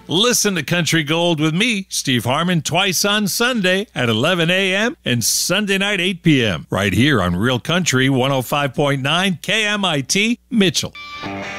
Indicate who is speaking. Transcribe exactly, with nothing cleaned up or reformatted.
Speaker 1: Listen to Country Gold with me, Steve Harmon, twice on Sunday at eleven a.m. and Sunday night eight p.m. right here on Real Country one oh five point nine K M I T Mitchell.